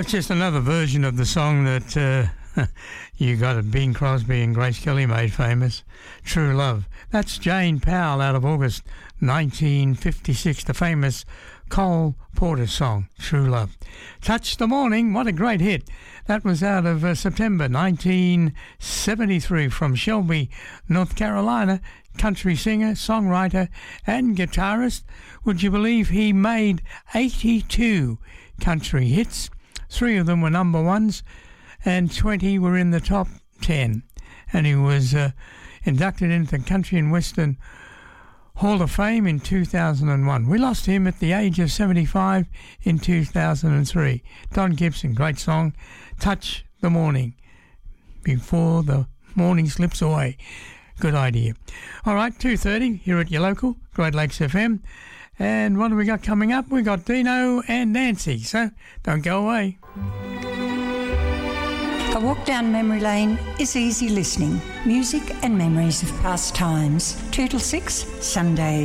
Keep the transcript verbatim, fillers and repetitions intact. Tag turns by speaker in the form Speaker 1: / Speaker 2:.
Speaker 1: That's just another version of the song that uh, you got it, Bing Crosby and Grace Kelly made famous, True Love. That's Jane Powell out of August nineteen fifty-six, the famous Cole Porter song, True Love. Touch the Morning, what a great hit. That was out of uh, September nineteen seventy-three from Shelby, North Carolina. Country singer, songwriter and guitarist. Would you believe he made eighty-two country hits? Three of them were number ones and twenty were in the top ten. And he was uh, inducted into the Country and Western Hall of Fame in two thousand one. We lost him at the age of seventy-five in two thousand three. Don Gibson, great song, Touch the Morning, before the morning slips away. Good idea. All right, two thirty here at your local Great Lakes F M. And what do we got coming up? We got Dino and Nancy, so don't go away.
Speaker 2: A walk down memory lane is easy listening. Music and memories of past times. two till six, Sundays.